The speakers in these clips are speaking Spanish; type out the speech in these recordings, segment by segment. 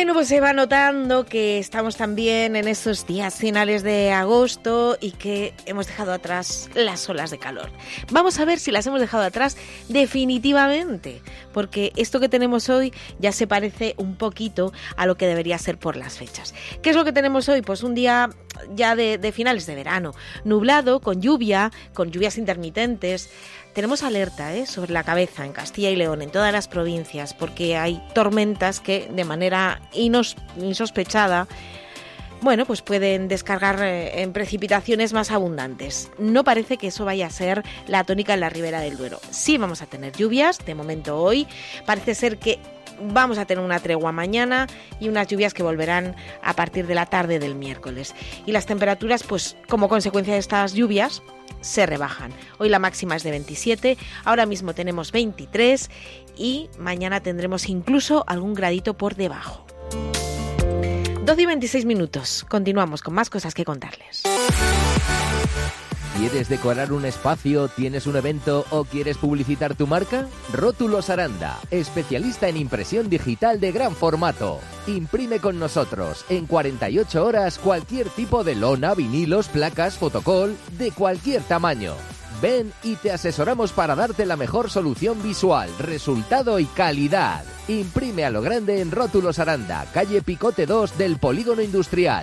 Bueno, pues se va notando que estamos también en estos días finales de agosto y que hemos dejado atrás las olas de calor. Vamos a ver si las hemos dejado atrás definitivamente, porque esto que tenemos hoy ya se parece un poquito a lo que debería ser por las fechas. ¿Qué es lo que tenemos hoy? Pues un día ya de finales de verano, nublado, con lluvias intermitentes. Tenemos alerta sobre la cabeza en Castilla y León, en todas las provincias, porque hay tormentas que de manera insospechada, bueno, pues pueden descargar en precipitaciones más abundantes. No parece que eso vaya a ser la tónica en la Ribera del Duero. Sí vamos a tener lluvias, de momento hoy. Parece ser que vamos a tener una tregua mañana y unas lluvias que volverán a partir de la tarde del miércoles. Y las temperaturas, pues como consecuencia de estas lluvias, se rebajan. Hoy la máxima es de 27, ahora mismo tenemos 23 y mañana tendremos incluso algún gradito por debajo. 12 y 26 minutos. Continuamos con más cosas que contarles. ¿Quieres decorar un espacio, tienes un evento o quieres publicitar tu marca? Rótulos Aranda, especialista en impresión digital de gran formato. Imprime con nosotros en 48 horas cualquier tipo de lona, vinilos, placas, fotocol, de cualquier tamaño. Ven y te asesoramos para darte la mejor solución visual, resultado y calidad. Imprime a lo grande en Rótulos Aranda, calle Picote 2 del Polígono Industrial.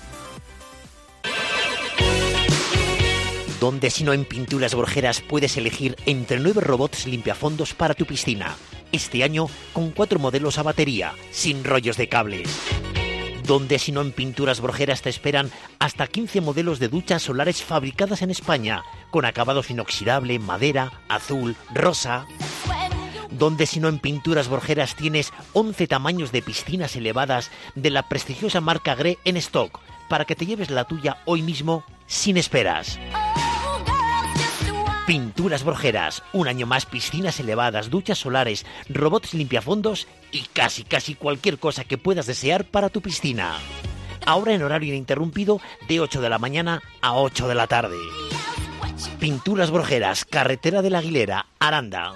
¿Dónde si no en Pinturas Borjeras puedes elegir entre 9 robots limpiafondos para tu piscina? Este año con 4 modelos a batería, sin rollos de cables. ¿Dónde si no en Pinturas Borjeras te esperan hasta 15 modelos de duchas solares fabricadas en España, con acabados inoxidable, madera, azul, rosa? ¿Dónde si no en Pinturas Borjeras tienes 11 tamaños de piscinas elevadas de la prestigiosa marca Gré en stock, para que te lleves la tuya hoy mismo sin esperas? Pinturas Borjeras, un año más piscinas elevadas, duchas solares, robots limpiafondos y casi cualquier cosa que puedas desear para tu piscina. Ahora en horario ininterrumpido de 8 de la mañana a 8 de la tarde. Pinturas Borjeras, carretera de la Aguilera, Aranda.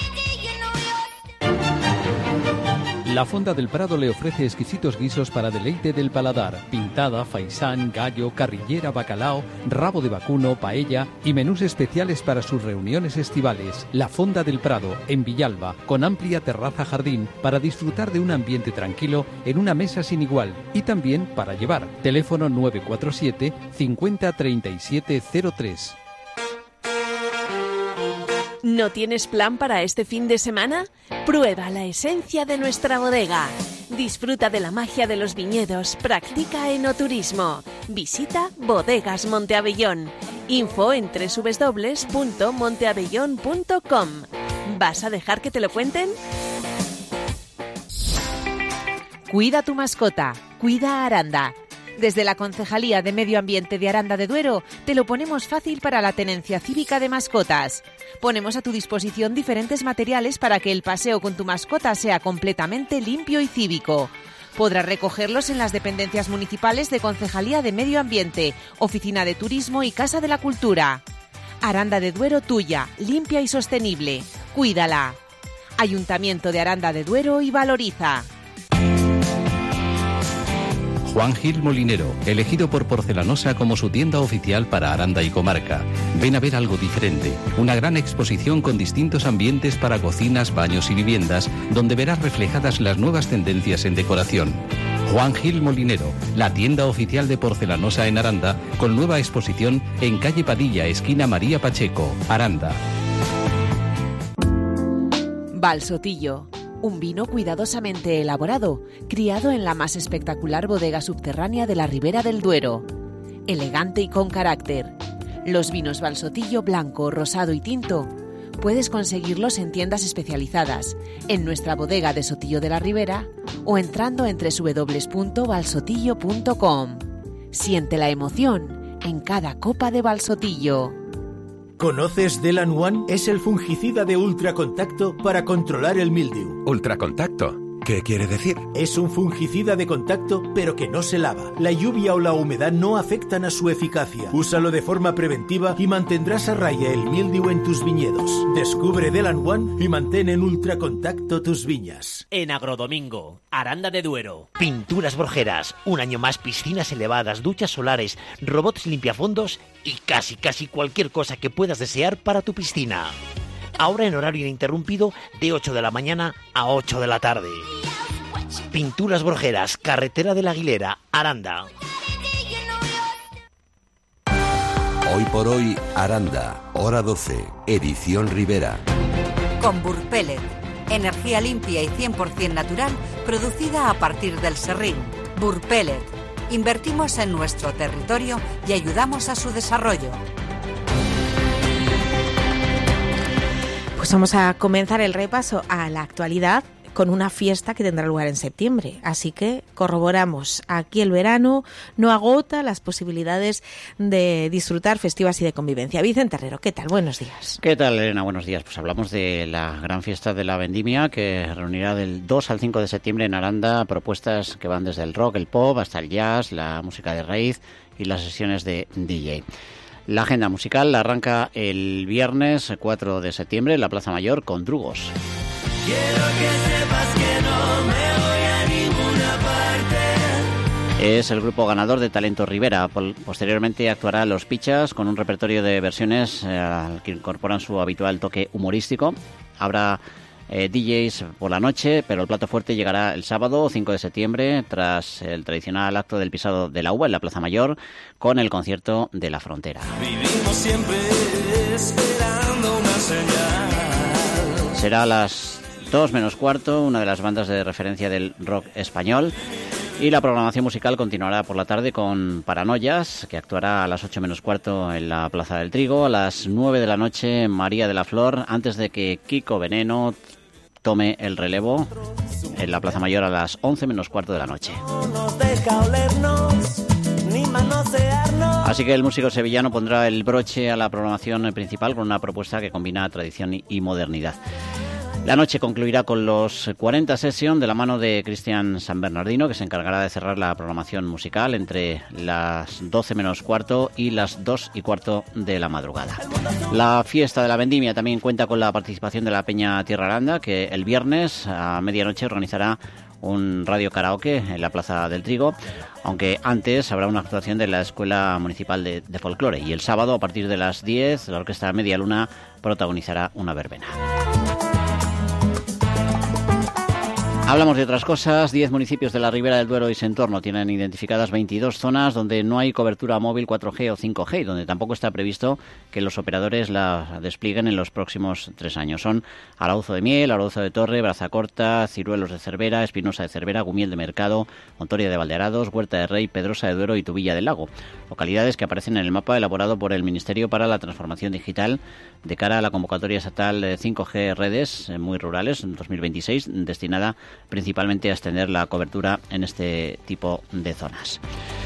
La Fonda del Prado le ofrece exquisitos guisos para deleite del paladar: pintada, faisán, gallo, carrillera, bacalao, rabo de vacuno, paella y menús especiales para sus reuniones estivales. La Fonda del Prado, en Villalba, con amplia terraza jardín para disfrutar de un ambiente tranquilo en una mesa sin igual y también para llevar. Teléfono 947 50 37 03. ¿No tienes plan para este fin de semana? Prueba la esencia de nuestra bodega. Disfruta de la magia de los viñedos, practica enoturismo. Visita Bodegas Monteabellón. Info en www.monteabellón.com. ¿Vas a dejar que te lo cuenten? Cuida tu mascota, cuida a Aranda. Desde la Concejalía de Medio Ambiente de Aranda de Duero te lo ponemos fácil para la tenencia cívica de mascotas. Ponemos a tu disposición diferentes materiales para que el paseo con tu mascota sea completamente limpio y cívico. Podrás recogerlos en las dependencias municipales de Concejalía de Medio Ambiente, Oficina de Turismo y Casa de la Cultura. Aranda de Duero tuya, limpia y sostenible. Cuídala. Ayuntamiento de Aranda de Duero y Valoriza. Juan Gil Molinero, elegido por Porcelanosa como su tienda oficial para Aranda y comarca. Ven a ver algo diferente, una gran exposición con distintos ambientes para cocinas, baños y viviendas, donde verás reflejadas las nuevas tendencias en decoración. Juan Gil Molinero, la tienda oficial de Porcelanosa en Aranda, con nueva exposición en calle Padilla, esquina María Pacheco, Aranda. Valsotillo. Un vino cuidadosamente elaborado, criado en la más espectacular bodega subterránea de la Ribera del Duero. Elegante y con carácter. Los vinos Valsotillo blanco, rosado y tinto puedes conseguirlos en tiendas especializadas, en nuestra bodega de Sotillo de la Ribera o entrando en www.valsotillo.com. Siente la emoción en cada copa de Valsotillo. ¿Conoces Delan One? Es el fungicida de ultracontacto para controlar el mildiu. ¿Ultracontacto? ¿Qué quiere decir? Es un fungicida de contacto, pero que no se lava. La lluvia o la humedad no afectan a su eficacia. Úsalo de forma preventiva y mantendrás a raya el mildiu en tus viñedos. Descubre Delan One y mantén en ultracontacto tus viñas. En Agrodomingo, Aranda de Duero. Pinturas Brojeras. Un año más, piscinas elevadas, duchas solares, robots limpiafondos y casi cualquier cosa que puedas desear para tu piscina. Ahora en horario ininterrumpido de 8 de la mañana a 8 de la tarde. Pinturas Brojeras, carretera de la Aguilera, Aranda. Hoy por hoy, Aranda, hora 12, edición Rivera. Con Burpellet, energía limpia y 100% natural, producida a partir del serrín. Burpellet, invertimos en nuestro territorio y ayudamos a su desarrollo. Pues vamos a comenzar el repaso a la actualidad con una fiesta que tendrá lugar en septiembre. Así que corroboramos, aquí el verano no agota las posibilidades de disfrutar festivas y de convivencia. Vicente Herrero, ¿qué tal? Buenos días. ¿Qué tal, Elena? Buenos días. Pues hablamos de la gran fiesta de la vendimia que reunirá del 2 al 5 de septiembre en Aranda propuestas que van desde el rock, el pop, hasta el jazz, la música de raíz y las sesiones de DJ. La agenda musical arranca el viernes 4 de septiembre en la Plaza Mayor con Drugos. Quiero que sepas que no me voy a ninguna parte. Es el grupo ganador de Talento Rivera. Posteriormente actuará Los Pichas con un repertorio de versiones que incorporan su habitual toque humorístico. Habrá DJs por la noche, pero el plato fuerte llegará el sábado 5 de septiembre tras el tradicional acto del pisado de la uva en la Plaza Mayor con el concierto de La Frontera. Vivimos siempre esperando una señal. Será a las 2 menos cuarto, una de las bandas de referencia del rock español. Y la programación musical continuará por la tarde con Paranoias, que actuará a las 8 menos cuarto en la Plaza del Trigo. A las 9 de la noche, María de la Flor, antes de que Kiko Veneno tome el relevo en la Plaza Mayor a las 11 menos cuarto de la noche. Así que el músico sevillano pondrá el broche a la programación principal con una propuesta que combina tradición y modernidad. La noche concluirá con los 40 Session de la mano de Cristian San Bernardino, que se encargará de cerrar la programación musical entre las 12 menos cuarto y las 2 y cuarto de la madrugada. La fiesta de la vendimia también cuenta con la participación de la Peña Tierra Aranda, que el viernes a medianoche organizará un radio karaoke en la Plaza del Trigo, aunque antes habrá una actuación de la Escuela Municipal de Folclore, y el sábado a partir de las 10 la Orquesta Media Luna protagonizará una verbena. Hablamos de otras cosas. 10 municipios de la Ribera del Duero y su entorno tienen identificadas 22 zonas donde no hay cobertura móvil 4G o 5G y donde tampoco está previsto que los operadores la desplieguen en los próximos 3 años. Son Arauzo de Miel, Arauzo de Torre, Brazacorta, Ciruelos de Cervera, Espinosa de Cervera, Gumiel de Mercado, Ontoria de Valdearados, Huerta de Rey, Pedrosa de Duero y Tubilla del Lago. Localidades que aparecen en el mapa elaborado por el Ministerio para la Transformación Digital de cara a la convocatoria estatal 5G Redes muy rurales en 2026, destinada principalmente a extender la cobertura en este tipo de zonas.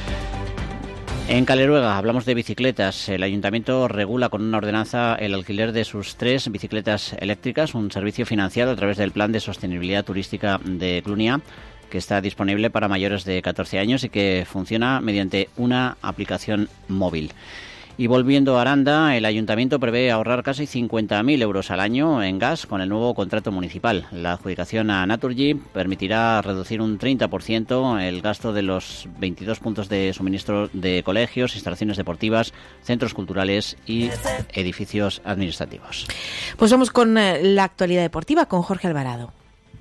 En Caleruega hablamos de bicicletas. El ayuntamiento regula con una ordenanza el alquiler de sus 3 bicicletas eléctricas, un servicio financiado a través del Plan de Sostenibilidad Turística de Clunia, que está disponible para mayores de 14 años y que funciona mediante una aplicación móvil. Y volviendo a Aranda, el ayuntamiento prevé ahorrar casi 50.000 euros al año en gas con el nuevo contrato municipal. La adjudicación a Naturgy permitirá reducir un 30% el gasto de los 22 puntos de suministro de colegios, instalaciones deportivas, centros culturales y edificios administrativos. Pues vamos con la actualidad deportiva con Jorge Alvarado.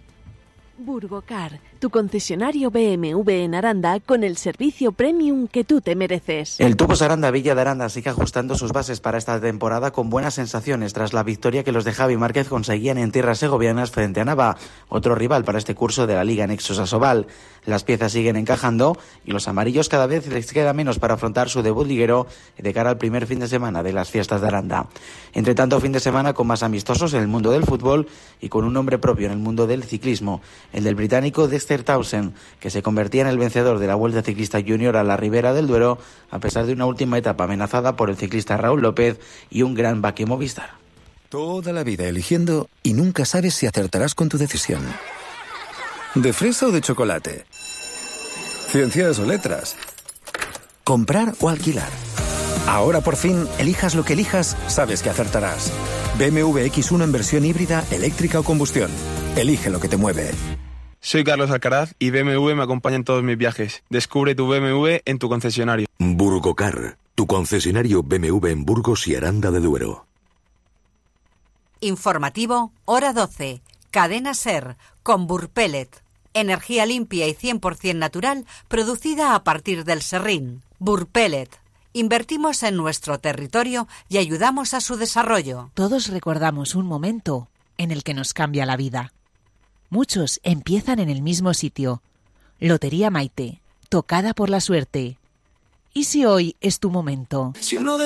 Burgocar, tu concesionario BMW en Aranda con el servicio premium que tú te mereces. El Tubos Aranda Villa de Aranda sigue ajustando sus bases para esta temporada con buenas sensaciones tras la victoria que los de Javi Márquez conseguían en tierras segovianas frente a Nava, otro rival para este curso de la Liga Nexus Asobal. Las piezas siguen encajando y los amarillos cada vez les queda menos para afrontar su debut liguero de cara al primer fin de semana de las fiestas de Aranda. Entre tanto, fin de semana con más amistosos en el mundo del fútbol y con un nombre propio en el mundo del ciclismo, el del británico Dexter Townsend, que se convertía en el vencedor de la Vuelta Ciclista Junior a la Ribera del Duero, a pesar de una última etapa amenazada por el ciclista Raúl López y un gran baque Movistar. Toda la vida eligiendo y nunca sabes si acertarás con tu decisión. ¿De fresa o de chocolate? ¿Ciencias o letras? ¿Comprar o alquilar? Ahora por fin, elijas lo que elijas, sabes que acertarás. BMW X1 en versión híbrida, eléctrica o combustión. Elige lo que te mueve. Soy Carlos Alcaraz y BMW me acompaña en todos mis viajes. Descubre tu BMW en tu concesionario. Burgocar, tu concesionario BMW en Burgos y Aranda de Duero. Informativo, hora 12. Cadena SER, con Burpellet. Energía limpia y 100% natural, producida a partir del serrín. Burpellet. Invertimos en nuestro territorio y ayudamos a su desarrollo. Todos recordamos un momento en el que nos cambia la vida. Muchos empiezan en el mismo sitio. Lotería Maite, tocada por la suerte. ¿Y si hoy es tu momento? Si uno de